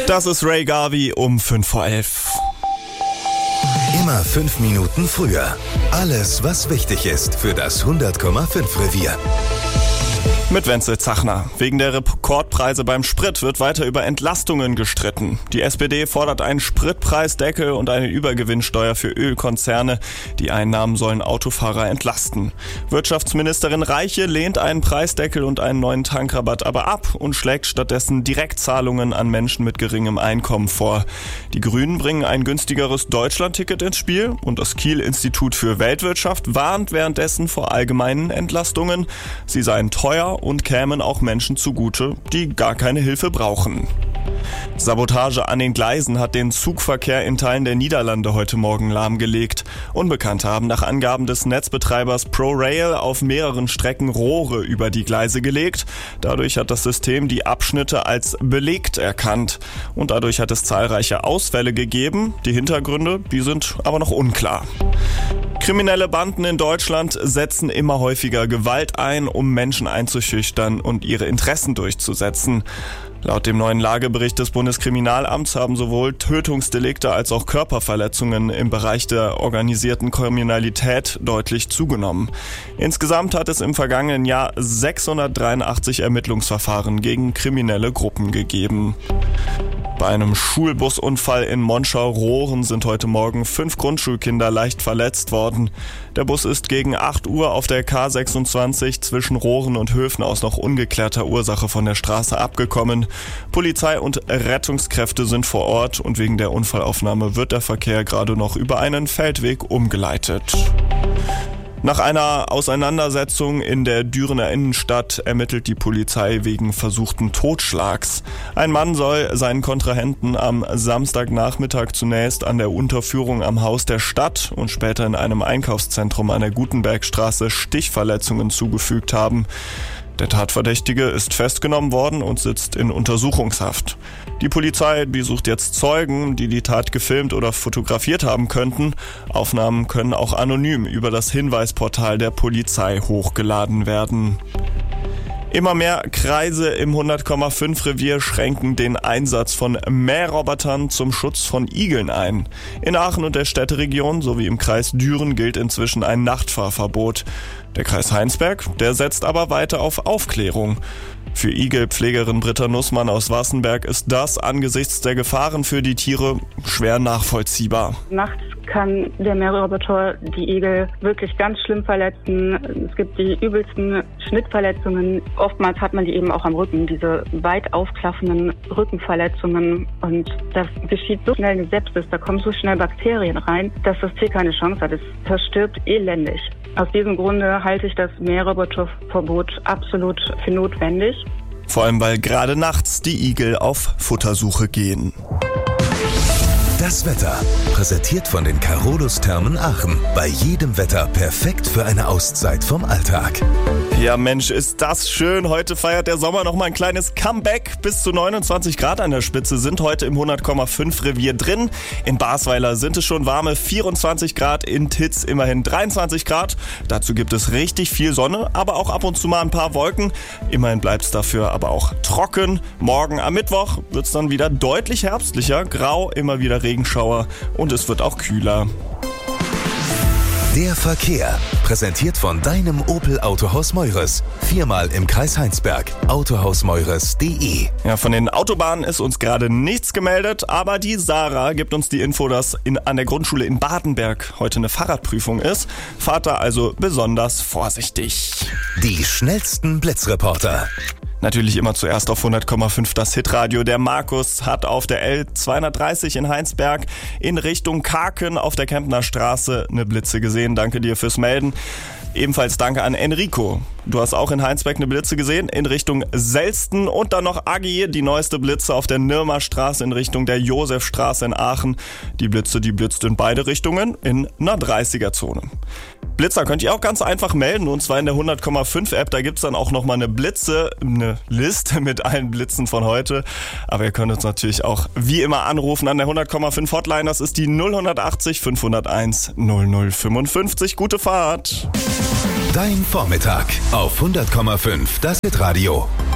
Das ist Ray Garvey um 11:05. Immer 5 Minuten früher. Alles, was wichtig ist für das 100,5 Revier. Mit Wenzel Zachner. Wegen der Rekordpreise beim Sprit wird weiter über Entlastungen gestritten. Die SPD fordert einen Spritpreisdeckel und eine Übergewinnsteuer für Ölkonzerne. Die Einnahmen sollen Autofahrer entlasten. Wirtschaftsministerin Reiche lehnt einen Preisdeckel und einen neuen Tankrabatt aber ab und schlägt stattdessen Direktzahlungen an Menschen mit geringem Einkommen vor. Die Grünen bringen ein günstigeres Deutschlandticket ins Spiel und das Kiel-Institut für Weltwirtschaft warnt währenddessen vor allgemeinen Entlastungen. Sie seien teuer und kämen auch Menschen zugute, die gar keine Hilfe brauchen. Sabotage an den Gleisen hat den Zugverkehr in Teilen der Niederlande heute Morgen lahmgelegt. Unbekannte haben nach Angaben des Netzbetreibers ProRail auf mehreren Strecken Rohre über die Gleise gelegt. Dadurch hat das System die Abschnitte als belegt erkannt. Und dadurch hat es zahlreiche Ausfälle gegeben. Die Hintergründe, die sind aber noch unklar. Kriminelle Banden in Deutschland setzen immer häufiger Gewalt ein, um Menschen einzuschüchtern und ihre Interessen durchzusetzen. Laut dem neuen Lagebericht des Bundeskriminalamts haben sowohl Tötungsdelikte als auch Körperverletzungen im Bereich der organisierten Kriminalität deutlich zugenommen. Insgesamt hat es im vergangenen Jahr 683 Ermittlungsverfahren gegen kriminelle Gruppen gegeben. Bei einem Schulbusunfall in Monschau-Rohren sind heute Morgen 5 Grundschulkinder leicht verletzt worden. Der Bus ist gegen 8 Uhr auf der K26 zwischen Rohren und Höfen aus noch ungeklärter Ursache von der Straße abgekommen. Polizei und Rettungskräfte sind vor Ort und wegen der Unfallaufnahme wird der Verkehr gerade noch über einen Feldweg umgeleitet. Nach einer Auseinandersetzung in der Dürener Innenstadt ermittelt die Polizei wegen versuchten Totschlags. Ein Mann soll seinen Kontrahenten am Samstagnachmittag zunächst an der Unterführung am Haus der Stadt und später in einem Einkaufszentrum an der Gutenbergstraße Stichverletzungen zugefügt haben. Der Tatverdächtige ist festgenommen worden und sitzt in Untersuchungshaft. Die Polizei sucht jetzt Zeugen, die die Tat gefilmt oder fotografiert haben könnten. Aufnahmen können auch anonym über das Hinweisportal der Polizei hochgeladen werden. Immer mehr Kreise im 100,5 Revier schränken den Einsatz von Mährrobotern zum Schutz von Igeln ein. In Aachen und der Städteregion sowie im Kreis Düren gilt inzwischen ein Nachtfahrverbot. Der Kreis Heinsberg, der setzt aber weiter auf Aufklärung. Für Igelpflegerin Britta Nussmann aus Wassenberg ist das angesichts der Gefahren für die Tiere schwer nachvollziehbar. Nachts kann der Mähroboter die Igel wirklich ganz schlimm verletzen. Es gibt die übelsten Schnittverletzungen. Oftmals hat man die eben auch am Rücken, diese weit aufklaffenden Rückenverletzungen. Und das geschieht so schnell eine Sepsis, da kommen so schnell Bakterien rein, dass das Tier keine Chance hat. Es verstirbt elendig. Aus diesem Grunde halte ich das Mähroboterverbot absolut für notwendig. Vor allem, weil gerade nachts die Igel auf Futtersuche gehen. Das Wetter, präsentiert von den Carolus-Thermen Aachen. Bei jedem Wetter perfekt für eine Auszeit vom Alltag. Ja Mensch, ist das schön. Heute feiert der Sommer noch mal ein kleines Comeback. Bis zu 29 Grad an der Spitze sind heute im 100,5 Revier drin. In Basweiler sind es schon warme 24 Grad, in Titz immerhin 23 Grad. Dazu gibt es richtig viel Sonne, aber auch ab und zu mal ein paar Wolken. Immerhin bleibt es dafür aber auch trocken. Morgen am Mittwoch wird es dann wieder deutlich herbstlicher. Grau, immer wieder Regenschauer und es wird auch kühler. Der Verkehr, präsentiert von deinem Opel Autohaus Meures. 4-mal im Kreis Heinsberg. Autohausmeures.de. Ja, von den Autobahnen ist uns gerade nichts gemeldet, aber die Sarah gibt uns die Info, dass an der Grundschule in Badenberg heute eine Fahrradprüfung ist. Fahrt da also besonders vorsichtig. Die schnellsten Blitzreporter. Natürlich immer zuerst auf 100,5 das Hitradio. Der Markus hat auf der L230 in Heinsberg in Richtung Kaken auf der Kempner Straße eine Blitze gesehen. Danke dir fürs Melden. Ebenfalls danke an Enrico. Du hast auch in Heinsberg eine Blitze gesehen in Richtung Selsten und dann noch Agi, die neueste Blitze auf der Nirmer Straße in Richtung der Josefstraße in Aachen. Die Blitze, die blitzt in beide Richtungen in einer 30er-Zone. Blitzer könnt ihr auch ganz einfach melden und zwar in der 100,5 App. Da gibt's dann auch nochmal eine Liste mit allen Blitzen von heute. Aber ihr könnt uns natürlich auch wie immer anrufen an der 100,5 Hotline. Das ist die 0180 501 0055. Gute Fahrt! Dein Vormittag auf 100,5 das Hitradio.